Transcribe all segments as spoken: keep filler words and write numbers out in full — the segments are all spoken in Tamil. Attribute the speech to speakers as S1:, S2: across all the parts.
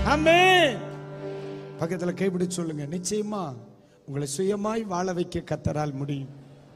S1: ஆமென். பக்கத்துல கைப்பிடிச்சு சொல்லுங்க, நிச்சயமா உங்களை சுயமாய் வாழ வைக்க கர்த்தரால் முடியும்.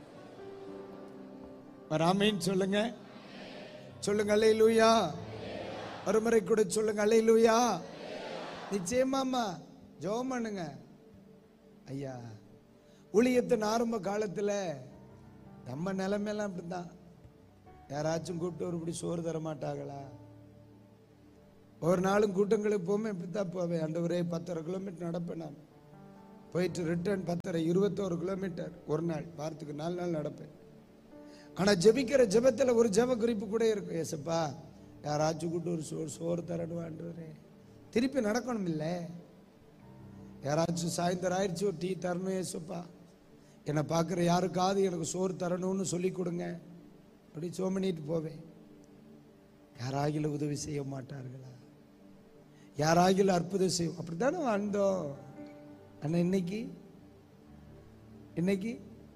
S1: ஆமென் சொல்லுங்க. சொல்லுங்க அல்லேலூயா. ஒருமுறை கூட சொல்லுங்க அல்லேலூயா. நிச்சயமாமா ஜெபம் பண்ணுங்க. ஐயா, ஊழியத்தின் ஆரம்ப காலத்துல நம்ம நிலைமையெல்லாம் அப்படிதான். யாராச்சும் கூப்பிட்டு ஒருபடி சோறு தர மாட்டாங்களா? ஒரு நாளும் கூட்டங்களுக்கு போமே இப்படித்தான் போவேன். ஆண்டவரே பத்தரை கிலோமீட்டர் நடப்பேன். நான் போயிட்டு ரிட்டர்ன் பத்தரை இருபத்தோரு கிலோமீட்டர் ஒரு நாள், வாரத்துக்கு நாலு நாள் நடப்பேன். ஆனா ஜெபிக்கிற ஜெபத்துல ஒரு ஜெப குறிப்பு கூட இருக்கும். ஏசப்பா, யாராச்சும் கூப்பிட்டு ஒரு சோறு சோறு தரணும் ஆண்டவரே. திருப்பி நடக்கணும் இல்ல. யாராச்சும் சாயந்தரம் ஆயிடுச்சு ஒரு டீ தரணும் ஏசப்பா, என்னை பார்க்குற யாருக்காவது எனக்கு சோறு தரணும்னு சொல்லி கொடுங்க. அப்படி சோமனிட்டு போவேன். யாராகிலும் உதவி செய்ய மாட்டார்களா? யாராகிலும் அற்புதம் செய்யும். அப்படித்தானே வாழ்ந்தோம். ஆனா இன்னைக்கு இன்னைக்கு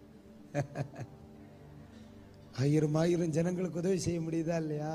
S1: ஆயிரம் ஆயிரம் ஜனங்களுக்கு உதவி செய்ய முடியுதா இல்லையா?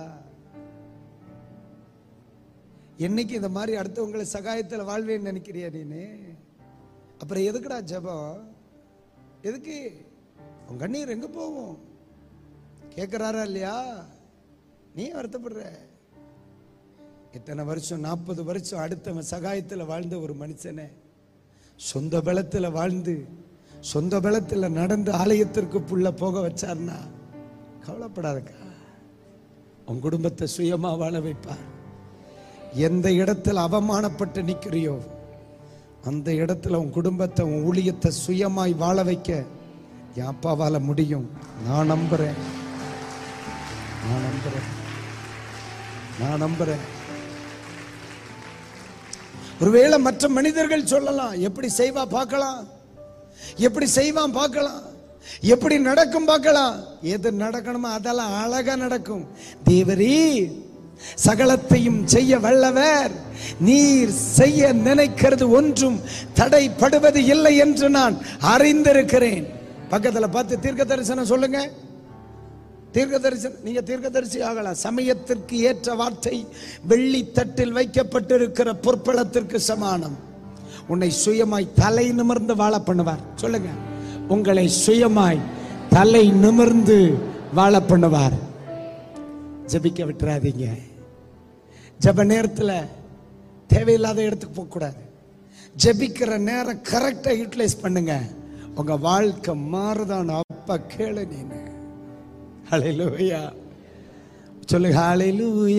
S1: என்னைக்கு இந்த மாதிரி அடுத்தவங்களை சகாயத்தில் வாழ்வேன்னு நினைக்கிறியா நீனு? அப்புறம் எதுக்குடா ஜெபம்? எதுக்கு? உன் கண்ணீர் எங்க போகும்? கேட்கிறாரா இல்லையா? நீ வருத்தப்படுற. இத்தனை வருஷம் நாற்பது வருஷம் அடுத்தவன் சகாயத்தில் வாழ்ந்த ஒரு மனுஷனை சொந்த பலத்தில் வாழ்ந்து சொந்த பலத்தில் நடந்து ஆலயத்திற்கு புள்ள போக வச்சார்னா கவலைப்படாதக்கா. உன் குடும்பத்தை சுயமா வாழ வைப்பார். எந்த இடத்துல அவமானப்பட்டு நிற்கிறியோ அந்த இடத்துல உன் குடும்பத்தை உன் ஊழியத்தை சுயமாய் வாழ வைக்க என் அப்பாவால முடியும். நான் நம்புறேன், நான் நம்புறேன், நான் நம்புறேன். ஒருவேளை மற்ற மனிதர்கள் சொல்லலாம், எப்படி செய்வா பார்க்கலாம், எப்படி செய்வான் பார்க்கலாம், எப்படி நடக்கும் பார்க்கலாம். எது நடக்கணுமோ அதெல்லாம் அழகா நடக்கும். தேவரீ சகலத்தையும் செய்ய வல்லவர், நீர் செய்ய நினைக்கிறது ஒன்றும் தடைப்படுவது இல்லை என்று நான் அறிந்திருக்கிறேன். பக்கத்துல பார்த்து தீர்க்க தரிசனம் சொல்லுங்க. தீர்க்க தரிசனம், நீங்க தீர்க்க தரிசி ஆகலாம். சமயத்திற்கு ஏற்ற வார்த்தை வெள்ளி தட்டில் வைக்கப்பட்டிருக்கிற பொற்பளத்திற்கு சமானம். உன்னை சுயமாய் தலை நிமிர்ந்து வாழ பண்ணுவார். சொல்லுங்க, உங்களை சுயமாய் தலை நிமிர்ந்து வாழ பண்ணுவார். ஜெபிக்க விட்டுறாதீங்க. ஜெப நேரத்தில் தேவையில்லாத இடத்துக்கு போக கூடாது. ஜெபிக்கிற நேரம் கரெக்டா யூட்டிலைஸ் பண்ணுங்க. உங்க வாழ்க்கை மாறுதான். அப்பா கேளு நீங்க. ஹல்லேலூயா சொல்லுங்க. ஹல்லேலூயா.